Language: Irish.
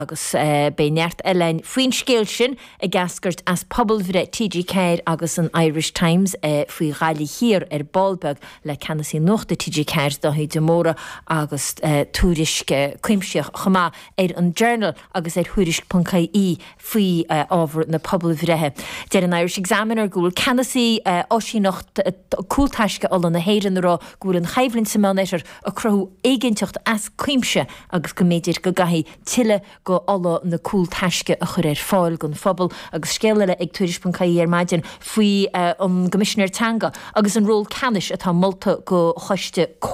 agus bé neart eile faoin scéil sin a gascairt as pobl bhre TG Ceir agus an Irish Times faoi gáilí hir Ballbeg le canasí nuachta TG Ceir dóthaí de móra agus túrisce cuimseach chumá an journal agus thurisc.caí faoi ábhar na pobl bhrethe. Deir an Irish Examiner gúil canasí osí nach cúltaisce all na héireann rá gúil an chaimhlinn sa mánéisir a crothú éigeanteacht as cuimse agus go méidir go gaithí tiile go alla na cúltaisce a chur fáil gon phobal agus scéile ag túris.caí maidin faoi an Commissioner Tanga agus an ról canis atá molta go choiste